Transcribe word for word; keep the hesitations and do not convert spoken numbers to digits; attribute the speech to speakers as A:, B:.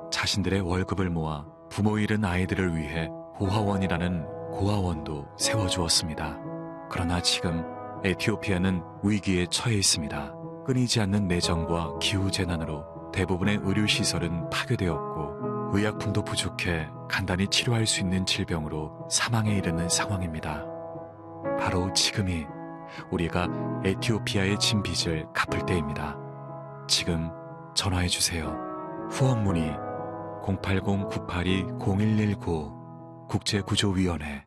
A: 자신들의 월급을 모아 부모 잃은 아이들을 위해 고아원이라는 고아원도 세워주었습니다. 그러나 지금 에티오피아는 위기에 처해 있습니다. 끊이지 않는 내정과 기후재난으로 대부분의 의료시설은 파괴되었고 의약품도 부족해 간단히 치료할 수 있는 질병으로 사망에 이르는 상황입니다. 바로 지금이 우리가 에티오피아에 진 빚을 갚을 때입니다. 지금 전화해주세요. 후원 문의 공팔공 구팔이 공일일구 국제구조위원회